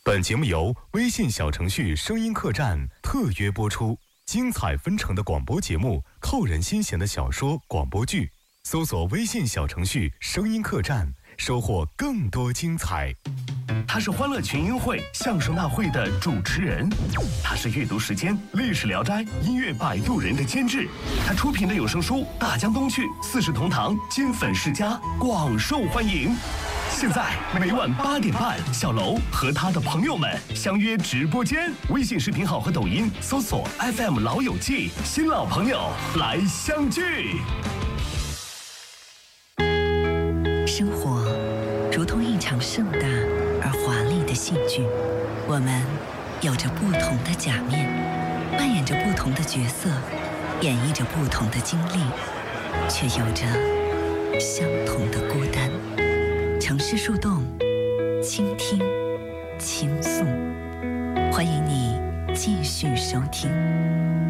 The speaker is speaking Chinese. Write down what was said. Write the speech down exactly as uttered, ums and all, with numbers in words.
本节目由微信小程序声音客栈特约播出，精彩纷呈的广播节目，扣人心弦的小说、广播剧，搜索微信小程序声音客栈，收获更多精彩。 他是欢乐群英会相声大会的主持人，他是阅读时间历史聊斋音乐摆渡人的监制，他出品的有声书《大江东去》《四世同堂》金粉世家广受欢迎。现在每晚八点半，小楼和他的朋友们相约直播间，微信视频号和抖音搜索 F M 老友记，新老朋友来相聚。 生活如同一场盛大而华丽的戏剧，我们有着不同的假面，扮演着不同的角色，演绎着不同的经历，却有着相同的孤单。城市树洞，倾听，倾诉，欢迎你继续收听。